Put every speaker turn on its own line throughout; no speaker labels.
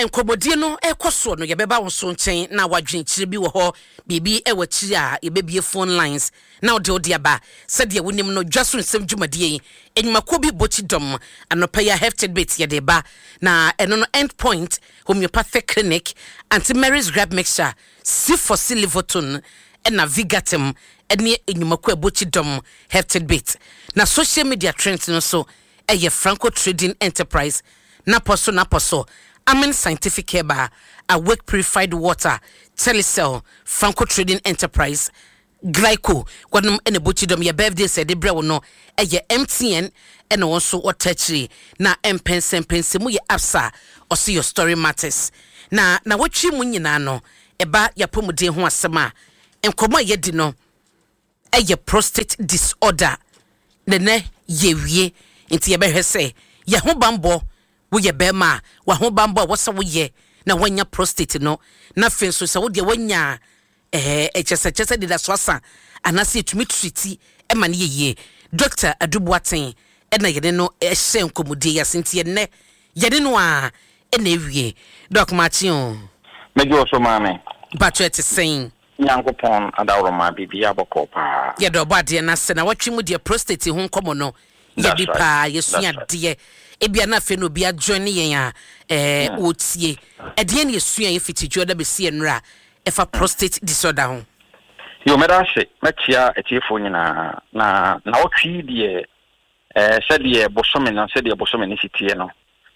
enkomodie no ekoso no yebeba wo so nchen na wadwenkyire bi wo ho bibi ewachi a yebebie phone lines na ode aba sede wonim no dwaso nsem dwumadie enyumako bi bochidom anopa ya hefted bit yede ba na eno no endpoint homeopathic clinic anti Mary's grab mixture C4C Livoton na Vigatim ene enyumako bochidom hefted bit na social media trends no so eye Franco Trading Enterprise na poso Amen Scientific Heba, Awake Purified Water, Telecel, Franco Trading Enterprise, Glyco, Guanum and a Butchidom, your birthday said the Brewno, a ye MTN, and also what touchy, na Pensimu Absa, or see your story matters. Na what you munyanano, eba ya pumude huasama, and koma yedino, a ye prostate disorder, nene ye, into your say, Yahobambo. We ye bema wa ho bamba wasa wo ye na wanya prostate no na fenso sa wo de wanya chese de da swasa anase etumi treat e ma ne ye Dr. Adubuaten na ye no ehye nkomudi ya sentie ne ye no a na ewie Doc Martin
meji oso mame
batwe te sen
Nyankopon adawro ma bibia boko pa
ye do bade na se na watwe mu de prostate ho nkomo no ye bi pa yesua de ebia na fe no bia join yen a otie ede ne yesua ye fitidwo da be se enra efa prostate disorder ho
yo medase machia etiefo nyina na otwi de sede bosome na sede bosome ne sitie no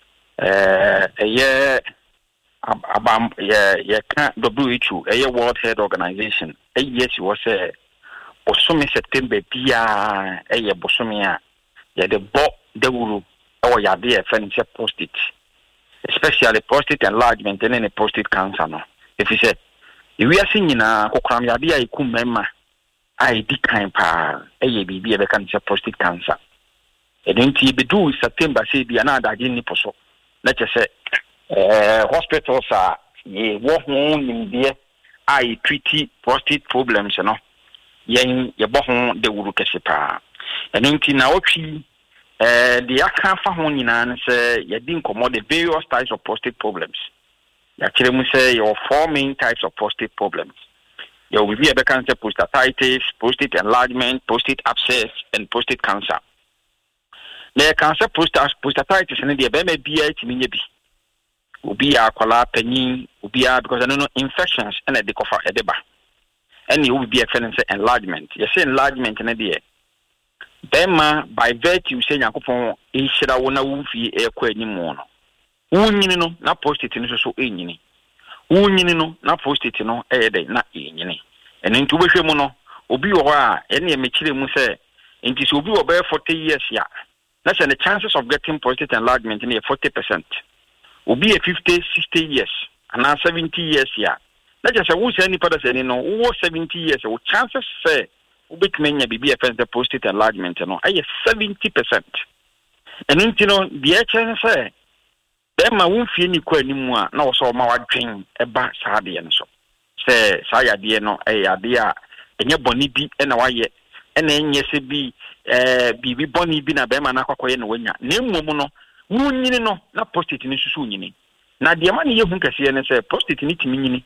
ye abam ye ka WHO ye World Health Organization yes was bosome September bia ye bosome a ye de bo dawuru or ya be a furniture prostate, especially prostate enlargement and any prostate cancer. No, if you say if we are seeing a kokram ya be a kumema, I decline pa a baby a cancer prostate cancer. And then be do September say be another genie poso. Let's just say hospitals are ye walk home in there. I treat prostate problems, you know. Yen ye bohon de urukesipa. And then now the akafa ho nyina say ye din komo the various types of prostate problems. Ya kire mu say your four main types of prostate problems. You will be a cancer prostatitis, prostate enlargement, prostate abscess, and prostate cancer. The cancer prostatitis and the be bia timi bi. Ubi akwala panyin, ubi because I don't know infections and the kofa edeba. And you will be a enlargement. You say enlargement and the Bema by virtue say Yakupon Ishira wona wufi e kwa animu no. Wunyini no na prostate no so enyini. Wunyini no na prostate no de na enyini. Eno nti obehwe mu no obi wo a ene e mekire mu say nti so obi wo be 40 years ya. Na say the chances of getting prostate enlargement is 40%. Obi e 50 60 years and 70 years ya. Na just say wo say ni pada say ni no wo 70 years wo chances say ubitmenya bibi offense the prostate enlargement no aye 70%. And you know the HN say dem ma wonfie ni kwa animu a na wo so ma wadwen eba saade no so say sayade no ade a enye boni bi na waye na enye se bi bibi boni bi na be ma na kwakoye no wanya na mmom no wunyini no na prostate ni susu nyini na de ma ne yehu kase ne say prostate ni timi nyini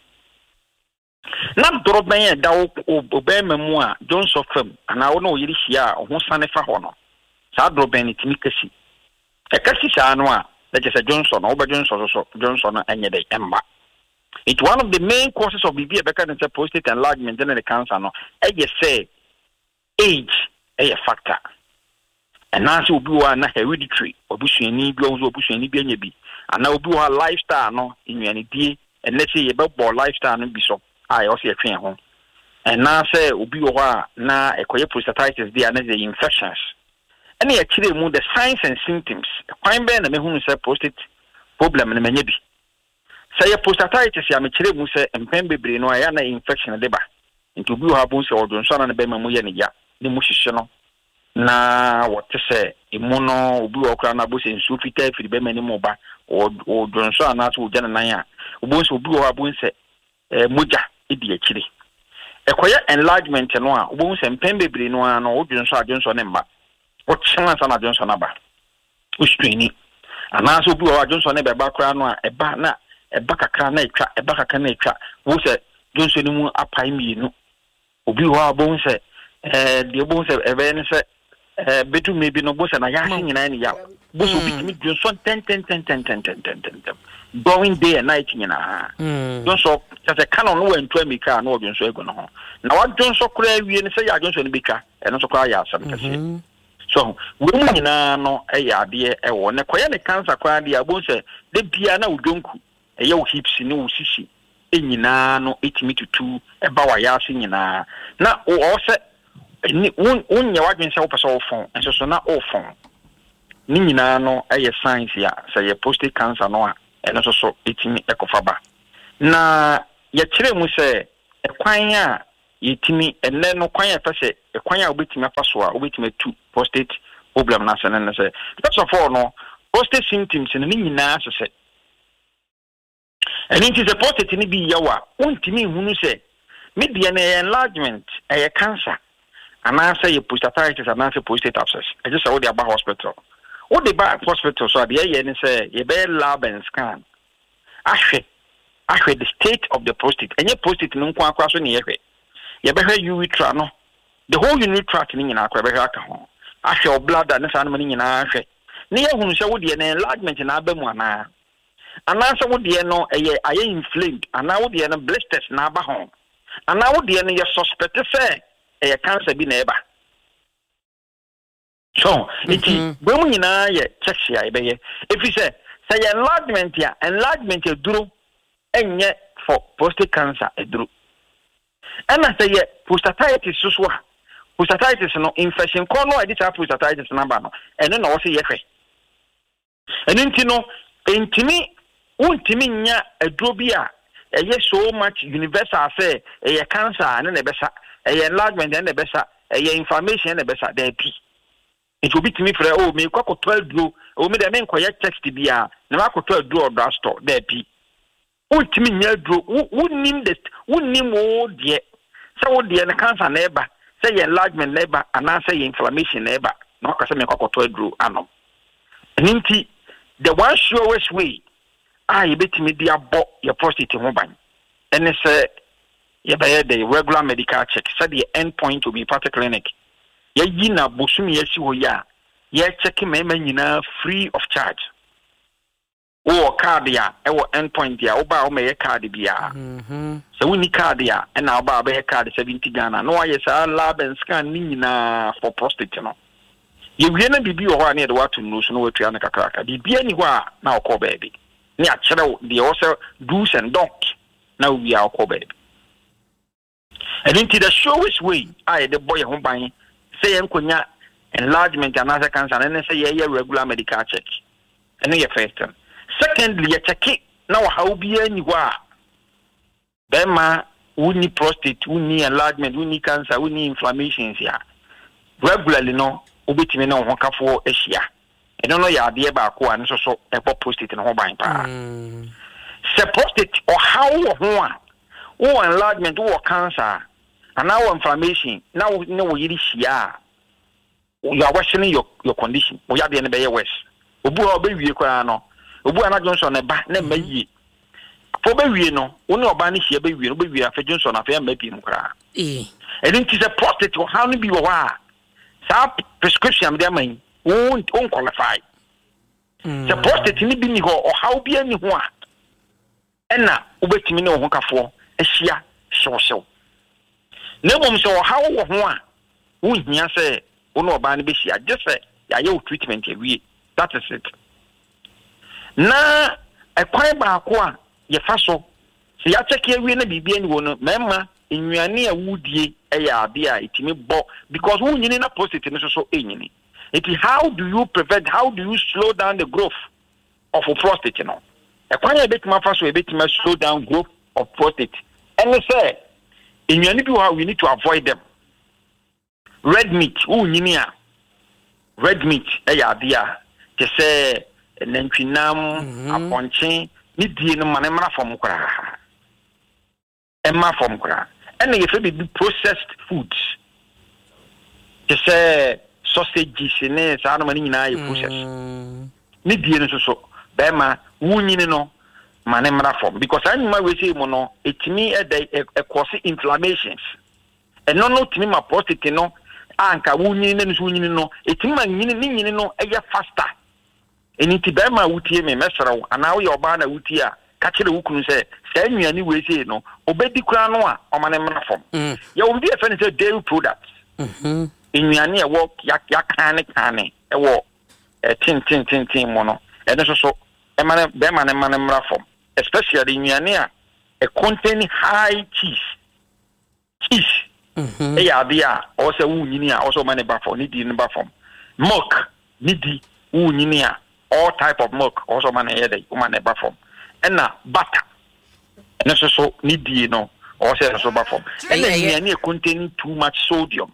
na droben da obema mu a Johnson fam ana wo no yiri hia ho sane fa ho no sa droben ni timi kasi e kasi sa no a let just Johnson no Johnson anye dey emba. It's one of the main causes of BB cancer prostate enlargement and the cancer no e say age a factor and now so obi wa na hereditary obusuani bi obusuani bi anya bi ana obi wa lifestyle no inwani die and let's say about lifestyle no bi so I also a home. And now say ubi wa na ekoye prostatitis there na the infections. And actually mu the signs and symptoms. Kwai be na me hu say prostate problem na manya bi. Say prostatitis ya me kire mu say empem bebre no ya na infection de ba. Nti ubi wa bu say odonso na be mamu ye ne ya. Ne mu hihye no. Na what say imuno ubi wa kra na bu say nsu fita firi be mani mu ba. Odonso na so ugya na nan ya. Ubi so ubi wa bu say moja idi akire ekoya enlargement no a obo nsem pembebre no a no odwonso adwonso ne mba o chance na adwonso na ba o streni ana so bi o adwonso ne be ba kra no a eba na eba kakra na etwa wo se Johnson ni mu apai mienu obi ho abon se de bon se ebe ne se betu maybe no bo se na ya se nyina ni ya bo so bi timi Johnson 10 going day and night nyina Johnson just a canon no entu amika na Johnson ego no ho na wa Johnson kura wie ne se ya Johnson ni betwa eno so kura ya asam kase so we mu nyina no ya ade ewo ne koye ne cancer kwa de abon se de bia na udonku eye wo hips ni wo sisi enyina no etimi tutu eba wa ya ase nyina na o se ni unya wadwen se wo pese wo fon enso so na o fon ni nyina no eye science ya se ye prostate cancer no a eno so etimi ekofaba na ye kire mu se ekwan a yetimi enne no kwan ya pese ekwan a obetimi afaso a obetimi tu prostate problem na se ne se first of all no prostate symptoms ni nyina se and it is a prostate ni bi yawa untimi hunu se media na enlargement cancer and I say prostatitis and I say prostate abscess I just saw the about hospital what the back hospital so the ye say ye be lab and scan ahwe the state of the prostate and your prostate no kwa kwa so ne ye be urethra no the whole urethra ni nyina akwa be aka ho ahwe bladder ne sa no nyina ahwe ne ye hunu se wo de enlargement na abamu ana anasa wo de no aye inflamed ana wo de no blisters na aba ho ana wo de no ye suspect say cancer bi na eba so iti gbe mu nyina ye check ya ebe ye efi say enlargement duro enye for prostate cancer eduro ana say ye prostatitis so a prostatitis no infection ko no edita prostatitis na ba no eno na wo say ye hwe eno nti no entimi untimi nya aduro bi a eye so much universal say eye cancer na besa eye enlargement na besa eye inflammation na besa there be it will be to me for me kwakoto aduro o me de me nkoye text bia na makoto aduro odra store there be untimi nya aduro unnim o de say wo de na cancer na eba say eye enlargement na eba ana say inflammation na eba na kwase me kwakoto aduro anom nti the one surest way you bet me dia bo your prostate ho ban and say ye be the regular medical check said the end point to be part clinic ye yina bosumi ye si ho ya ye check me nyina free of charge o card ya e wo end point ya o ba o me card bia so we need card ya and na ba be card 70 Ghana no ye say lab and scan ni nyina for prostate no ye wie na bibi wo ho na ye de watu no so no watua na kakraka bibi ani ho a na o ko baby ni achero the also do's and don'ts now we are covered and into the surest way the boy home buying say enkonya enlargement and other cancer and say yeah regular medical check and your first time secondly you check it now how be anywhere bema we need prostate we need enlargement we need cancer we need inflammations here regularly no obetime na ho kafo ehia eno no ya de ba ko an so ebo prostate no ho ban pa se prostate or how ho a o enlargement o cancer and now inflammation now no yiri hia you are worsening your condition o ya de ne be worse obu a oba wie kwa no obu ana Johnson ne ba na mayi fo ba wie no wo ne oba ne hia ba wie no ba wie afa Johnson afa ya mabi mu kra eni ti se prostate o how no bi wo wa sa prescription de man won't qualify. The prostate ni bi ni ho o how bi ani ho a ena ubetimi ne ho kafo ehia hyew na mom so how wo ho a wo hia se wo no oba ne be hia just say ya ye treatment ewie that is it na ekwan ba ko a ye fa so se ya check ewie na bibia ni wo no mema ennuane a wudie eya ade a itimi bo because wo nyini na prostate ne so enyini. It is how do you prevent, how do you slow down the growth of a prostate, you know? A quite a bit more fast, a bit more slow down growth of prostate. And they say, in your people, we need to avoid them. Red meat, red meat, dear, they say, and then Chinam, a ponching, need the manema from Kra. Emma from Kra. And if it be processed foods, they say, sausages ne saa no mani nyina ye process ni die no so bema wunyini no mane mra from because anima we say mo no etimi e cause inflammations eno no timi ma prostate no anka wunyi na nso wunyi no etimi ma nyini no eye faster eniti be ma wutie me mesrew ana wo ye oba na wutie a ka kire wukunu se sa nnuani we say no obedi kura no a o mane mra from ye wo bi e fe ne say dairy products nnuani e wo ya kane e wo tin mo no eno so e mane be mane mra from especially nnuani a contain high cheese ya bia also wunyini a also mane ba for nidi no ba from milk nidi wunyini a all type of milk also mane yede mane ba from na butter and so nidi no also ba from and nnuani contain too much sodium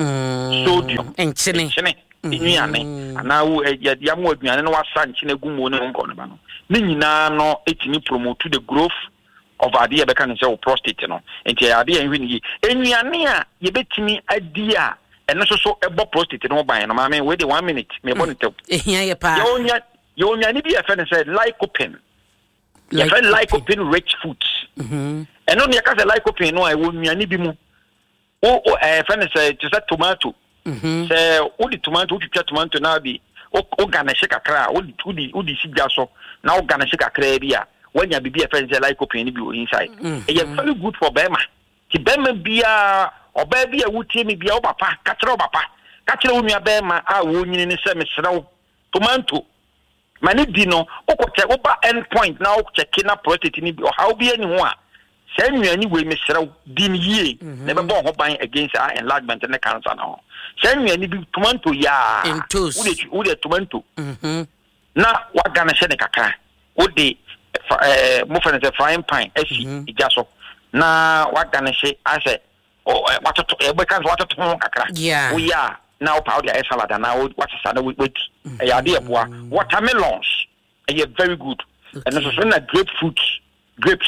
and chine nnuani ana wo ya mo aduane no wasa nchine gumo ne nko no ba no ni nyina no etimi promote the growth of idea be kan say prostate no enti idea nhwini ennuane a ye betimi adi a eno so ebo prostate no ban no ma me we dey 1 minute me ebo ntew
ehia ye pa
ye onya ni bi e fe ne say lycopene ye fe lycopene rich foods eno ne ka say lycopene no e wonnuane bi mu o fe ne say just tomato say o di tomato tomato na bi o ganeshe kakra o di sigya so na o ganeshe kakra bi a wanya bibi e friends like lycopene bi o inside e very good for bema ti bema bia oba bia wutie mi bia o papa ka kire onua bema a wo nyini ne se mesrew tomato mani di no o ko check oba end point na o check na prostate ni bi o how bi ani ho a se nnuani we mesrew di ni yie na be bo ho ban against enlargement and cancer na ho se nnuani bi tomato ya wo de tomato na wa gana she ne kakra wo de mo fa ne frying pan esi ijaso na wa gana she ase watoto e be kan watoto kakra wo ya na o powder e salad na wo watsa na we e ya de eboa watermelons e very good and so na grapes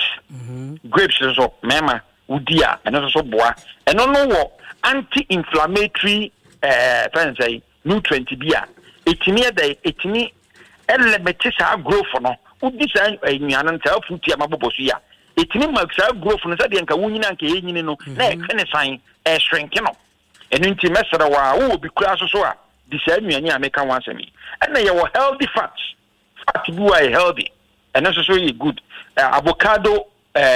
so mema udia and so boa and no wo anti-inflammatory say nutrient bia etimi elementi sa growth no udi sa nnuan nta fruit ya mabobosu ya etimi maksa growth no sa de nka wunyina nka yenyini no na e kene san e shrink no enu nti mesere wa wo bi kura so a di sa nnuan ya meka wansemi and ye wo healthy fat bi wa healthy and so is good avocado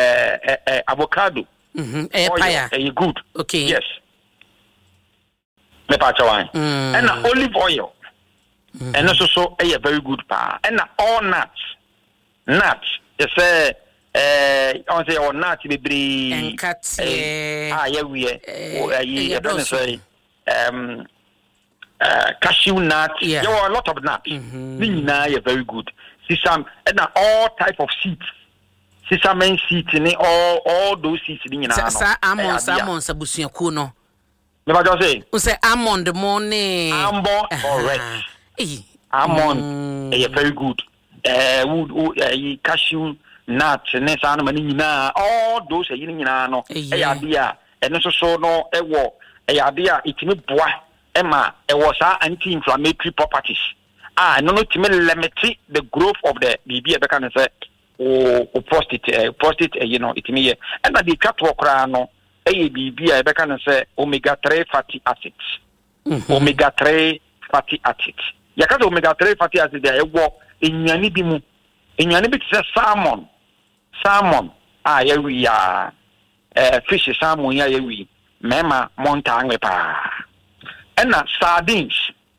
paya
good
okay
yes me pa chawan and olive oil and so very good pa and all nuts you say on say all nuts be we say cashew nuts there are a lot of nuts very good sesame and all type of seeds sesame seeds ni all those seeds ni na no
almond sabusuaku no
me ba just
say almond morning
correct almond very good cashew nuts ne sa no mani nyina all those yi nyina no ya dia eno so no ewo ya dia itimi boa ema ewo sa anti-inflammatory properties no timi limit the growth of the BB e can say o prostate itimi ye and the catwalk kra no BB e be can say omega 3 fatty acids omega 3 fatty acids yakaza omega 3 fatty acids e wo ennuani bi mu ennuani bi tse salmon yawi ya fish salmon ya yawi mema monta ngwe pa and sardines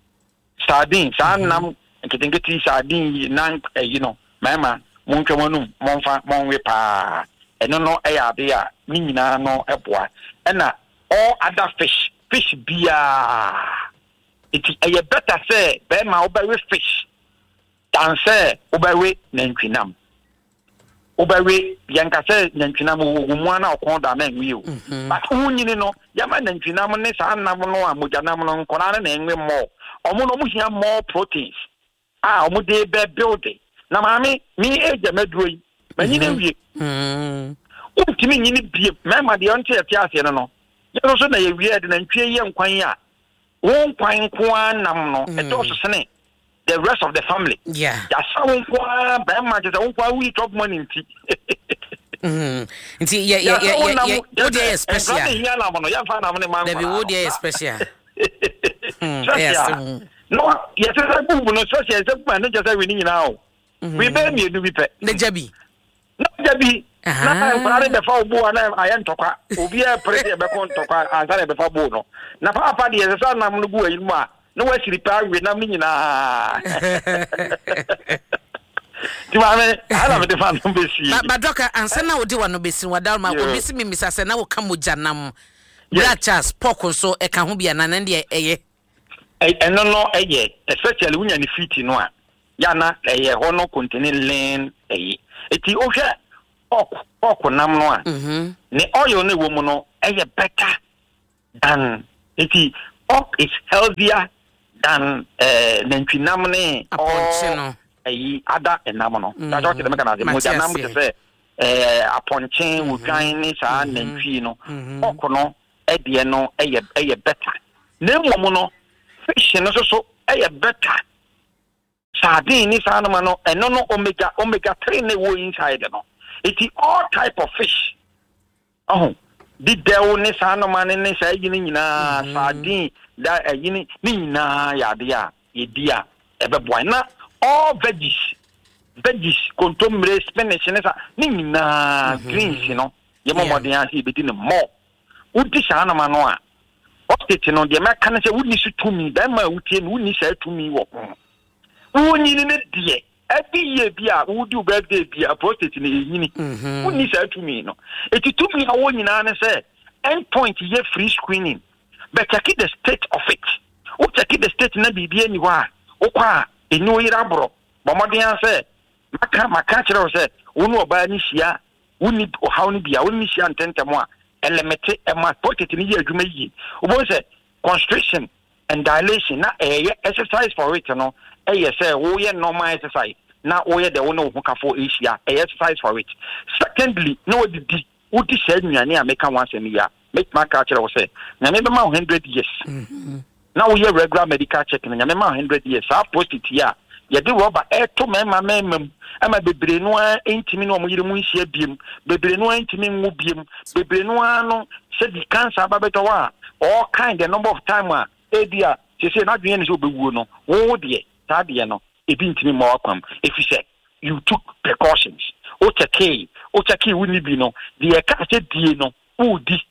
anam nketengeti sardine nan mema montwamanum monwe pa eno no ya be a ni nyina no eboa and all other fish bia it is better say be ma obawe fish than say obawe nantwinam obawe yanka say nantwinam wo mu ana okonda na enwe o but unyini no yama nantwinam ne sa anam no amojanam no nkona na enwe mo omo no muhia more proteins omo dey building na maami mi eja medroi manyine wie untimi nyini bie mema de onte atiase no yo so na ye wie de na ntwe ye nkwan a won kwan ko anam no eto so sene the rest of the family.
Yeah.
Ya someone kwa by much as one we drop money into.
Nti yeah what dey special. There would dey special. Yes.
No, yes, I go no so say man just say we need now. We be me do be pe.
The jabi.
No jabi. Na pare be fa obo na aye ntokwa. Obi e pere be ko ntokwa ansa be fa bo no. Na papa de yes sa nam no bu ayi mu a no wa siri pa we nam ni nyina. Timame ala me de fa no be si.
Ba doka ansa na odi wa no be si wada ma obi si mimisa se na wo ka moja nam. Brachas poko so e ka ho bia na de eye.
No especially when you fit no a ya na eye ho no contain lean eye. Eti o hwe poko nam no a. Ne oil no wo mu no eye better than eti pork is healthier than nantwinam ne
aponche
ayi ada enam no that what them can say moja nam te say aponche wudwan ni sa nantwi no poko no edie no eye better na mmom no fish no so eye better sardine ni sa no eno no omega 3 ne wo inside no it is all type of fish the dew ni sa no man ni sa yini nyina sardine da yini ni nyina ya de a yedia ebeboa na all veggies contombre spinach ni sa ni nyina greens no ye momoden a se bedi ne more udi sa no man no a hospital no de meka na se wuni su tumi da ma wutie no wuni sa tumi wo wuni ni ne die abi ye bia wudi birthday bia prostate ne yini wuni sa tumi no eti tumi a wo nyina ne se end point ye free screening but check the state of it o check the state na bibia ni wa o kwa enyo yira bro bomoden se maka kire o se wonu oba ni hia wuni o haw ni bia wuni hia ntentemo a elemete ema pocket ni ye adwuma yi obo se constriction and dilation na exercise for it no say wo ye normal exercise na wo ye de wo no ho kafo asia exercise for it. Secondly no di udi se nnuane a meka once a year make my culture say na me be ma 100 years na wo ye regular medical check na me ma 100 years a post it here ye de rubber to memam ama bebre no entimi no omuyire mu nhia biem bebre no entimi nwu biem bebre no ano se di cancer babeto wa all kind the number of time a ebia se na dwen ne so bewuo no wo de ta de no ebi ntimi ma wakwam if you took precautions o take wuni bi no de ka se die no udi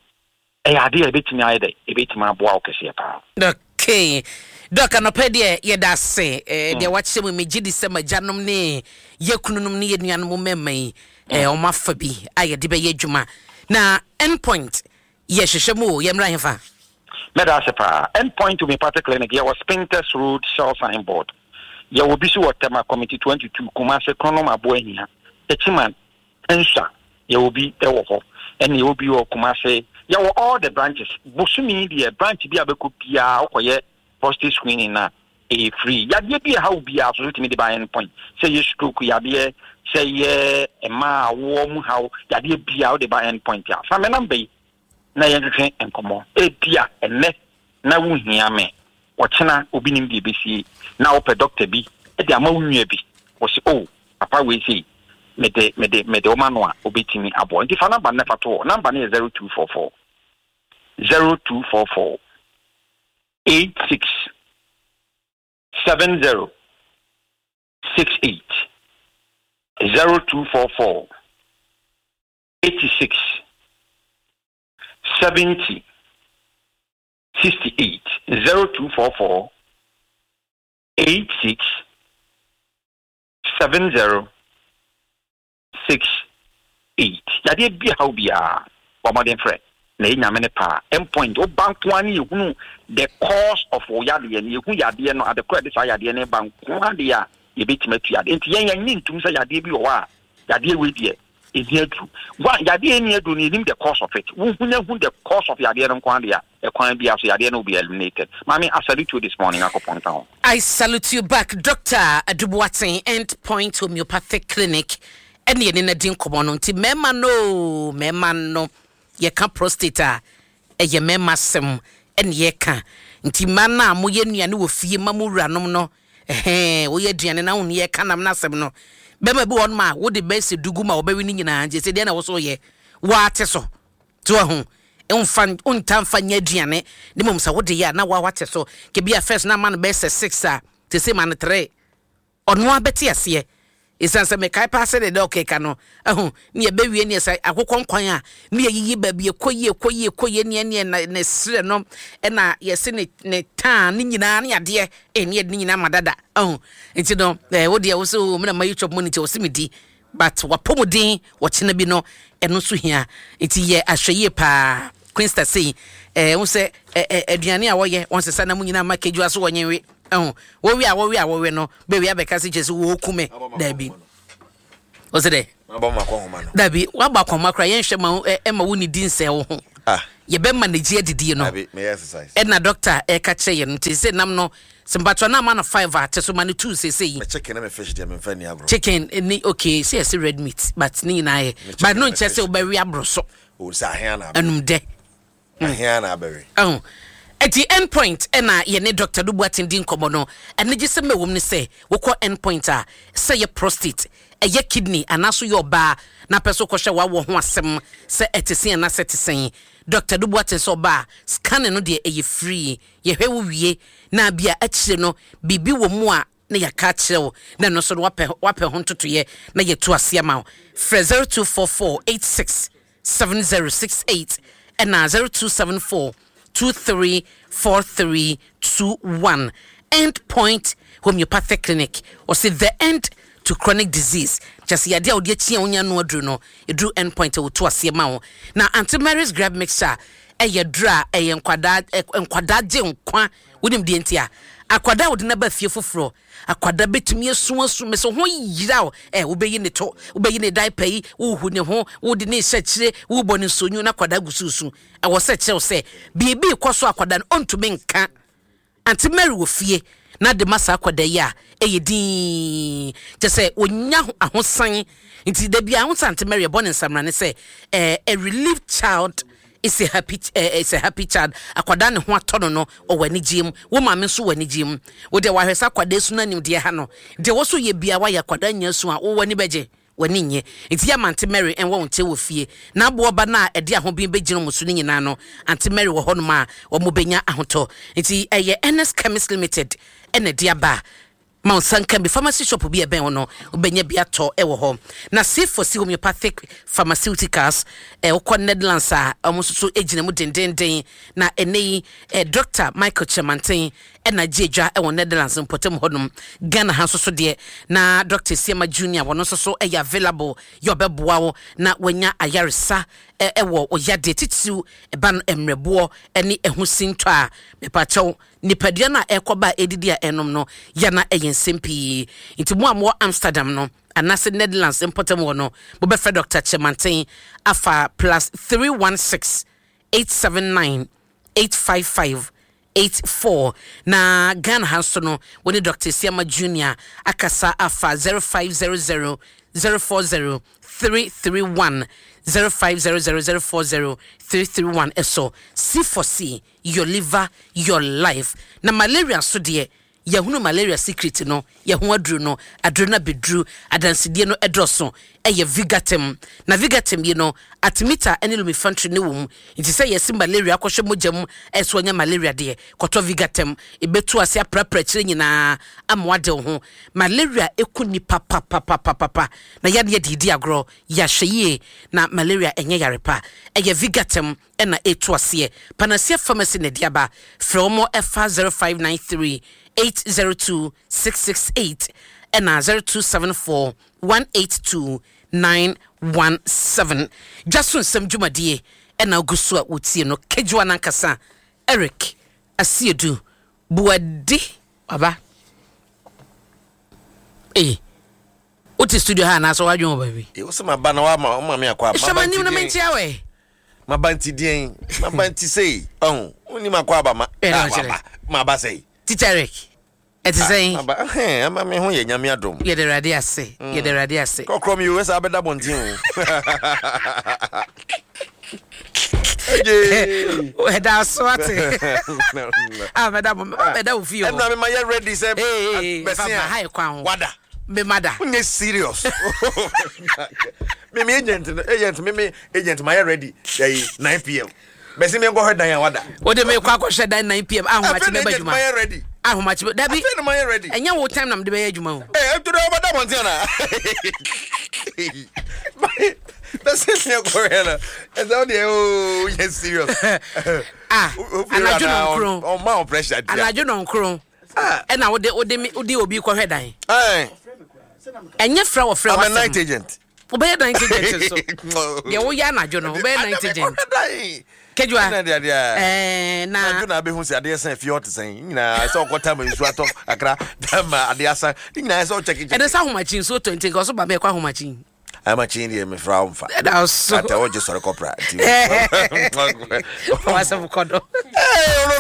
ade ebetimi ayede ebetimi aboa okese pa.
Okay. Doka no pede ye da se de wache mu megidi se majanom ne yekununum ne yenuanom memai o mafa bi aye de be yedwuma na endpoint ye hwehwemu ye mra hefa
meda se pa endpoint to me party clinic ye was Spintex Road Shell Signboard ye will be so tema committee 22 Kumase Kronom Aboania Echiman Ensa ye will be ewo ho and ye will be o Kumase ye will all the branches bosumi the branch bi abeko pia okoye prostate screening na free yade bi how bi aso to me the buy point say you stroke yade say ye ma wo mu how yade bi how the buy point ya fa me number na ye twetwe enkomo bia enne na wo hia me wochena obi nim bi besi na wo pe doctor bi e de ama wunua bi wo se papa we say me de o mano a obetimi abo nti fa number na fa to number na 0244 86 70 68 0244 86 70 68 0244 86 70 68 yade bi how bia wa modern friend na nyame pa endpoint o banko ani ehunu the cause of oyade ye ehunu yade no at the credit yade ne banko ade a ye betima tu yade enti yen ntum say yade bi o wa yade we die eziatu wa yade ni edu ni nim the cause of it hu the cause of yade no kwan ade a ekwan bi aso yade no be eliminated. Mami, I salute you this morning akopon.
I salute you back, Dr. Adubuaten, Endpoint Homeopathic Clinic. Eni ene na din komono nti mema no ye ka prostate ye mema sem ene ye ka nti mana mo ye nuane wo fie mamuranom no wo ye aduane na wo ye kanam na asem no bema bi won ma wo de best dugu ma obawi ni nyina je se de na wo so ye wa ate so to ho untamfa nya aduane de mom sa wo de ya na wa wate so ke bia first na man best 6 a te se man 3 ono abeti ase isanse me kai pass de okay ka no ne be wie ne sai akokon kwan a ne yiyi ba bi ekoye ne ne sre no na yese ne tan ne nyina ne ade ne nyina madada nti no wo de wo so me na mayi chop money wo simidi but wapomodin wo chena bi no eno so hia nti ye ahweye pa Queensta say wo se aduane a wo ye won sesa na mu nyina ma keju aso wo nyenwe wo wi no be wi abeka se chese wo kume da bi o se de
aboma kwa homa no
da bi wa ba kwa makra yen hwe ma ma wo ni din se wo ho ye be ma na ji adidi no
me exercise
na doctor ka che ye no te se nam no simbato na ma na 5 at so ma no 2 se yi
chicken na fish dem mfa ni agro
chicken ni okay say red meat but ni na ye but no nche se wo be wi abro so
o sa ahia na
anum de
ahia na abere
at the end point na ye ne Dr. Dubuatin din komo no ene gi se mewom ne se wo ko end point a se ye prostate ye kidney anaso ye oba na peso ko hwe wa wo ho asem se etesen na setesen Dr. Dubuatin so ba scan no de ye free ye hwe wo wie na bia akire no bibi wo mu a na ya ka kire na no so wape ho ntoto ye na ye to ase ma 0244867068 and 0274234321 end point homeopathic clinic or say the end to chronic disease just ya dia odi chia onya no adru no edru end point wo to ase ma wo na Auntie Mary's grab mixture dra nkwada je nkwa wonim de ntia akwada wo de na ba fie foforo akwada betumi asu me so ho yira wo beyi ne to wo beyi ne diaper yi wo hu ne ho wo de ne hyekire wo bɔ ne sonyu na akwada gususu wo se kire wo se bibi koso akwada no ontumi nka Auntie Mary wo fie na de masa akwada yi a din je se onya ahosan nti da bia ho Auntie Mary bɔ ne nsamra ne se a relieved child it's a happy child akwada ne ho atono no o wani gym wo ma me so wani gym wo de wa hwesa akwada su na nim de ha no de wo so ye bia wa ya akwada nya su a wo wani beje wani nye enti ya Auntie Mary en wo nte wo fie na bo ba na e de ahobin begino musu ni nyina no Auntie Mary wo hono ma wo mo benya ahoto enti eye NS Chemist Limited ene dia ba Mount Sankambi pharmacy shop bi ebe wono obenya bi ato e wo ho na safe for homeopathic pharmaceuticals okọ Netherlands a omususu ejina mu dendenden na enei Dr. Michael Chemanten na Jejwa e wo Netherlands importem hodum Ghana hanso de na Dr. Siema Junior wono so e available yo beboa wo na wanya ayaresa e wo oyade titiu e ban emrebo ene ehusinto a mepachew nipadia na ekoba edidi a enom no ya na eyensempi nti mo amwo Amsterdam no anase Netherlands importem wono bo be Dr. Chemanten afa +316 879 855 84 na Ghana hanso no woni Dr. Siema Junior akasa afa 0500 040 331 0500 331 eso C4C your liver your life na malaria so de yahunu malaria secret no yahu adru no adrona bedru adansidie no edroso eye Vigatem na Vigatem ye no atmita ene lumifantry ne wom nti se yesi malaria akohwe mogam eso nya malaria de koto Vigatem ebetu ase aprapra kire nyina amwade ho malaria ekuni papa na yade ye didi agro ya hweye na malaria enye yarepa eye Vigatem ena etu ase Panacea Pharmacy ne diaba from FA 0593 802-668 and 0274-182-917. Just some Jumadie and Augustua Uti no Kejuana Kasa Eric Asiedu Buadi Aba. What is studio Hana? So I do, baby. It was my banana, mamma, Shaman, you mean, Yahweh.
My banty ding, my banty say, oh, only my quabba, my bassay. Titaric.
It is saying,
I'm a man who yamia drum.
You're the radiacy. You're the radiacy.
Go from you as I bet that one,
Head sorted. Ah, madam, feel.
And I'm my ready, sir.
Hey, high crown.
Wada.
Me mother.
You're serious. Me agent, my ready. 9 p.m. Besi me go ahead na wada.
O de me kwa shed 9 p.m. Ah, much be badwuma.
My ready.
Ah, much be Dabi.
My ready.
Enya wo time na me de be adwuma o.
Eh, to do about Montana. That's it, me go ahead. And so they oh, yes serious.
Ah, anajo no nkron.
Oh, my pressure.
Anajo no nkron. Ah, e na wo de obi ko hwedan.
Eh.
Enya fra wo fra
I'm a night agent.
Obey night agent so. Ye wo ya anajo no, obey night agent. Kejua
na na be hu se ade san fi hot san nyina se okota ma nsu ato akra dama ade asa nyina se o check
e de sa homachin so 20 ko so ba me kwa homachin
amachin de me fra umfa
that was so
ata o je sore corporate
wasa bukodo